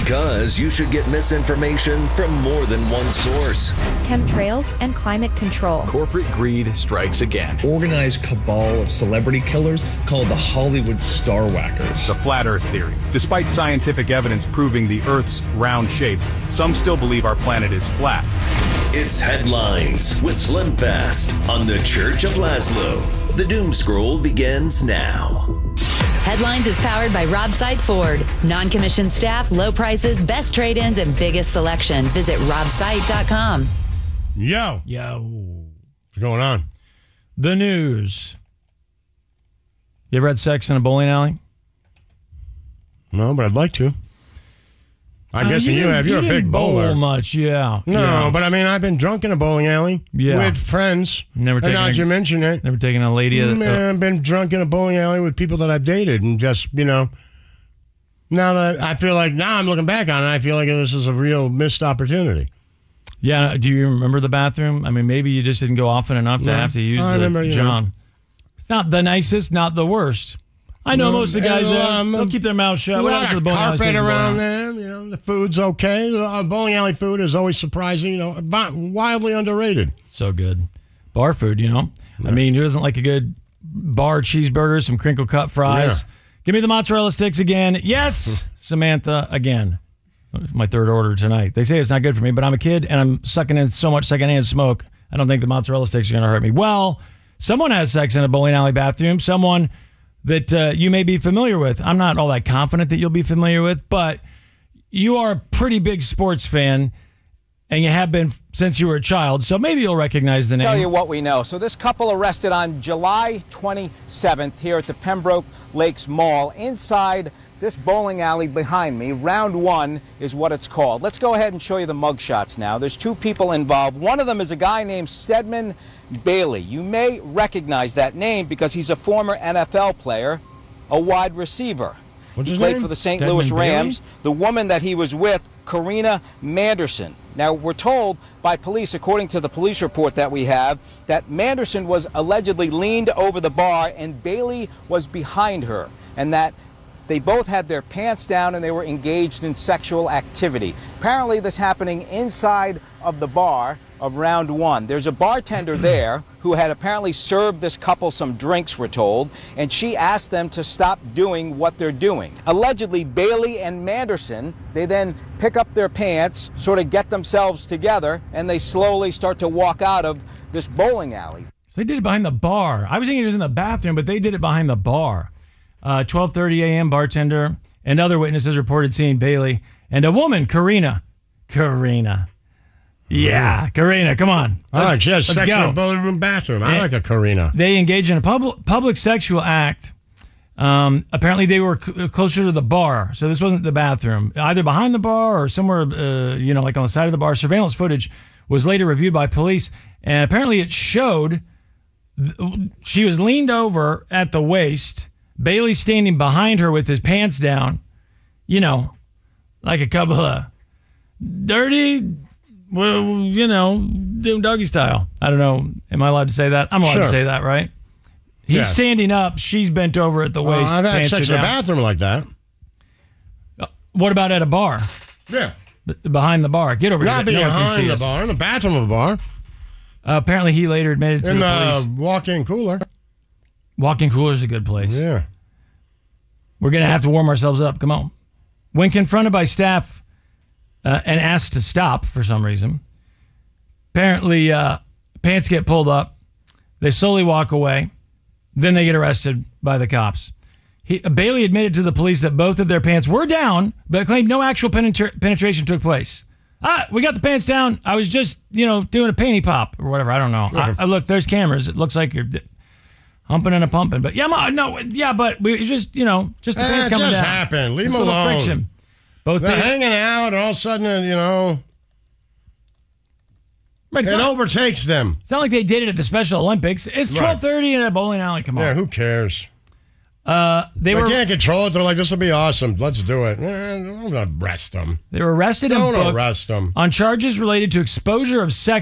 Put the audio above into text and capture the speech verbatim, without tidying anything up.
Because you should get misinformation from more than one source. Chemtrails and climate control. Corporate greed strikes again. Organized cabal of celebrity killers called the Hollywood Star Whackers. The flat earth theory. Despite scientific evidence proving the Earth's round shape, some still believe our planet is flat. It's Headlines with Slim Fast on the Church of Laszlo. The Doom Scroll begins now. Headlines is powered by Rob Sight Ford. Non-commissioned staff, low prices, best trade-ins, and biggest selection. Visit rob sight dot com. Yo. Yo. What's going on? The news. You ever had sex in a bowling alley? No, but I'd like to. I'm uh, guessing you, you have. You're you a big bowl bowler. much, yeah. No, yeah. but I mean, I've been drunk in a bowling alley yeah. with friends. Never taken. Now that you mention it, never taken a lady. Mm, uh, I've been drunk in a bowling alley with people that I've dated, and just you know, now that I feel like now I'm looking back on it, I feel like this is a real missed opportunity. Yeah. Do you remember the bathroom? I mean, maybe you just didn't go often enough to yeah. have to use I the remember, John. Yeah. It's not the nicest, not the worst. I know no, most of the guys uh, they'll keep their mouths shut. A What lot happens of to the bowling alley carpet stays in the around bowling there. You know, the food's okay. Uh, bowling alley food is always surprising. You know, wildly underrated. So good. Bar food, you know. Yeah. I mean, who doesn't like a good bar cheeseburger, some crinkle cut fries? Yeah. Give me the mozzarella sticks again. Yes, Samantha, again. My third order tonight. They say it's not good for me, but I'm a kid and I'm sucking in so much secondhand smoke. I don't think the mozzarella sticks are going to hurt me. Well, someone has sex in a bowling alley bathroom. Someone that uh, you may be familiar with. I'm not all that confident that you'll be familiar with, but you are a pretty big sports fan, and you have been since you were a child, so maybe you'll recognize the name. Tell you what we know. So this couple arrested on July twenty-seventh here at the Pembroke Lakes Mall inside this bowling alley behind me. Round one is what it's called. Let's go ahead and show you the mugshots now. There's two people involved. One of them is a guy named Stedman Bailey. You may recognize that name because he's a former N F L player, a wide receiver. What's he his played name? for the Saint Stedman Louis Rams. Bailey? The woman that he was with, Karina Manderson. Now, we're told by police, according to the police report that we have, that Manderson was allegedly leaned over the bar and Bailey was behind her, and that they both had their pants down and they were engaged in sexual activity. Apparently, this happening inside of the bar of round one. There's a bartender there who had apparently served this couple some drinks, we're told, and she asked them to stop doing what they're doing. Allegedly, Bailey and Manderson, they then pick up their pants, sort of get themselves together, and they slowly start to walk out of this bowling alley. So they did it behind the bar. I was thinking it was in the bathroom, but they did it behind the bar. Uh, twelve thirty a.m. bartender and other witnesses reported seeing Bailey and a woman, Karina. Karina. Yeah, Karina, come on. I like she has let's sex go. in a bowling room bathroom. I Yeah. like a Karina. They engaged in a pub- public sexual act. Um, apparently, they were c- closer to the bar, so this wasn't the bathroom. Either behind the bar or somewhere, uh, you know, like on the side of the bar. Surveillance footage was later reviewed by police, and apparently it showed th- she was leaned over at the waist, Bailey standing behind her with his pants down, you know, like a couple of dirty, well, you know, doing doggy style. I don't know. Am I allowed to say that? I'm allowed Sure. to say that, right? He's Yes. standing up. She's bent over at the waist. Uh, I've had pants sex are in a down. bathroom like that. What about at a bar? Yeah. B- behind the bar. Get over Not here. No one can behind see the us. bar, in the bathroom of a bar. Uh, apparently, he later admitted to In the the police. walk-in cooler. Walk-in cooler is a good place. Yeah. We're going to have to warm ourselves up. Come on. When confronted by staff uh, and asked to stop for some reason, apparently uh, pants get pulled up. They slowly walk away. Then they get arrested by the cops. He, Bailey admitted to the police that both of their pants were down, but claimed no actual penetra- penetration took place. Ah, we got the pants down. I was just, you know, doing a panty pop or whatever. I don't know. Sure. I, I look, there's cameras. It looks like you're humping and a pumping. But yeah, ma, no, yeah, but we it's just, you know, just the Eh, pants it coming just down. happened. Leave Just them a little alone. friction. Both They're Bailey- hanging out, and all of a sudden, you know, Right, it's it not- overtakes them. It's not like they did it at the Special Olympics. It's Right. twelve thirty in a bowling alley. Come on. Yeah, who cares? Uh, they They were can't control it. They're like, this will be awesome. Let's do it. Eh, don't arrest them. they were arrested and Don't booked arrest them. on charges related to exposure of sex